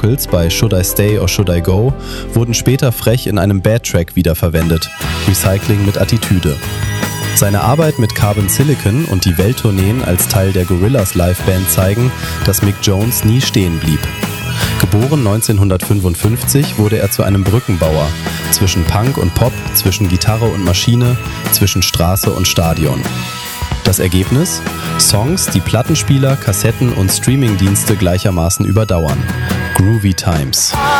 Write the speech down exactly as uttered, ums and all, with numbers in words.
Vocals bei Should I Stay or Should I Go wurden später frech in einem Bad-Track wiederverwendet. Recycling mit Attitüde. Seine Arbeit mit Carbon Silicon und die Welttourneen als Teil der Gorillaz Liveband zeigen, dass Mick Jones nie stehen blieb. Geboren neunzehnhundertfünfundfünfzig wurde er zu einem Brückenbauer zwischen Punk und Pop, zwischen Gitarre und Maschine, zwischen Straße und Stadion. Das Ergebnis? Songs, die Plattenspieler, Kassetten und Streamingdienste gleichermaßen überdauern. Groovy Times.